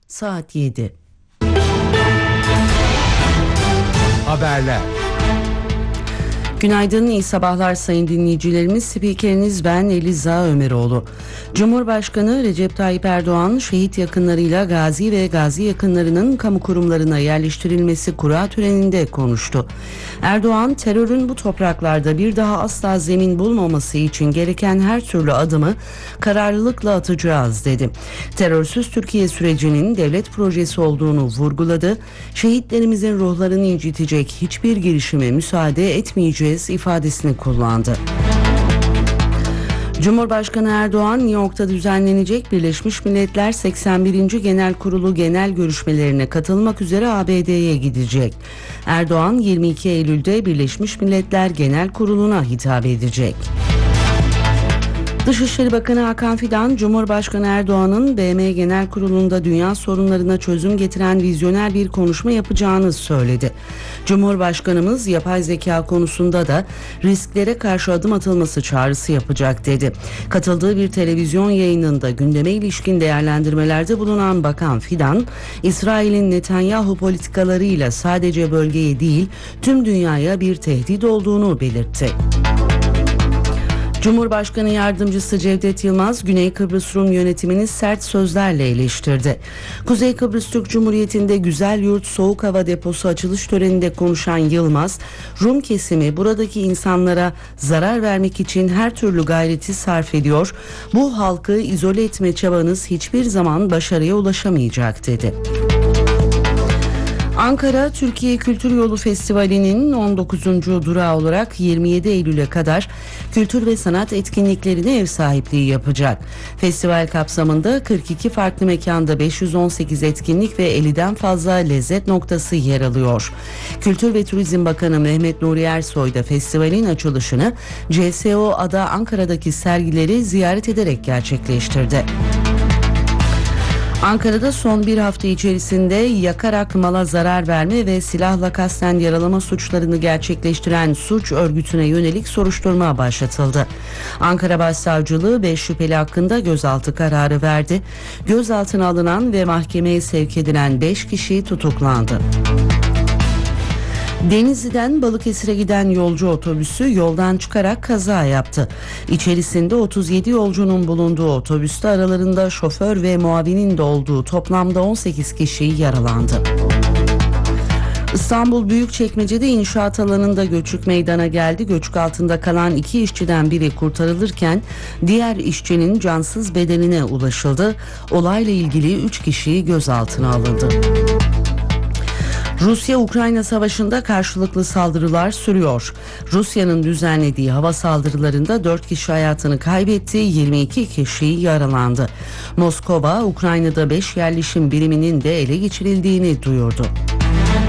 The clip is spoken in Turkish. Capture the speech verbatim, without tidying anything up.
saat yedi. Haberler. Günaydın, iyi sabahlar sayın dinleyicilerimiz. Spikeriniz ben Eliza Ömeroğlu. Cumhurbaşkanı Recep Tayyip Erdoğan, şehit yakınlarıyla gazi ve gazi yakınlarının kamu kurumlarına yerleştirilmesi kura töreninde konuştu. Erdoğan, terörün bu topraklarda bir daha asla zemin bulmaması için gereken her türlü adımı kararlılıkla atacağız dedi. Terörsüz Türkiye sürecinin devlet projesi olduğunu vurguladı. Şehitlerimizin ruhlarını incitecek hiçbir girişime müsaade etmeyeceğiz ifadesini kullandı. Cumhurbaşkanı Erdoğan, New York'ta düzenlenecek Birleşmiş Milletler seksen birinci Genel Kurulu genel görüşmelerine katılmak üzere A B D'ye gidecek. Erdoğan, yirmi iki Eylül'de Birleşmiş Milletler Genel Kurulu'na hitap edecek. Dışişleri Bakanı Hakan Fidan, Cumhurbaşkanı Erdoğan'ın B M Genel Kurulu'nda dünya sorunlarına çözüm getiren vizyoner bir konuşma yapacağını söyledi. Cumhurbaşkanımız yapay zeka konusunda da risklere karşı adım atılması çağrısı yapacak dedi. Katıldığı bir televizyon yayınında gündeme ilişkin değerlendirmelerde bulunan Bakan Fidan, İsrail'in Netanyahu politikalarıyla sadece bölgeye değil tüm dünyaya bir tehdit olduğunu belirtti. Cumhurbaşkanı Yardımcısı Cevdet Yılmaz, Güney Kıbrıs Rum yönetimini sert sözlerle eleştirdi. Kuzey Kıbrıs Türk Cumhuriyeti'nde Güzelyurt Soğuk Hava Deposu açılış töreninde konuşan Yılmaz, Rum kesimi buradaki insanlara zarar vermek için her türlü gayreti sarf ediyor. Bu halkı izole etme çabanız hiçbir zaman başarıya ulaşamayacak dedi. Ankara Türkiye Kültür Yolu Festivali'nin on dokuzuncu durağı olarak yirmi yedi Eylül'e kadar kültür ve sanat etkinliklerine ev sahipliği yapacak. Festival kapsamında kırk iki farklı mekanda beş yüz on sekiz etkinlik ve elliden fazla lezzet noktası yer alıyor. Kültür ve Turizm Bakanı Mehmet Nuri Ersoy da festivalin açılışını C S O Ada Ankara'daki sergileri ziyaret ederek gerçekleştirdi. Ankara'da son bir hafta içerisinde yakarak mala zarar verme ve silahla kasten yaralama suçlarını gerçekleştiren suç örgütüne yönelik soruşturma başlatıldı. Ankara Başsavcılığı beş şüpheli hakkında gözaltı kararı verdi. Gözaltına alınan ve mahkemeye sevk edilen beş kişi tutuklandı. Denizli'den Balıkesir'e giden yolcu otobüsü yoldan çıkarak kaza yaptı. İçerisinde otuz yedi yolcunun bulunduğu otobüste aralarında şoför ve muavinin de olduğu toplamda on sekiz kişi yaralandı. İstanbul Büyükçekmece'de inşaat alanında göçük meydana geldi. Göçük altında kalan iki işçiden biri kurtarılırken diğer işçinin cansız bedenine ulaşıldı. Olayla ilgili üç kişi gözaltına alındı. Rusya-Ukrayna savaşında karşılıklı saldırılar sürüyor. Rusya'nın düzenlediği hava saldırılarında dört kişi hayatını kaybetti, yirmi iki kişi yaralandı. Moskova, Ukrayna'da beş yerleşim biriminin de ele geçirildiğini duyurdu.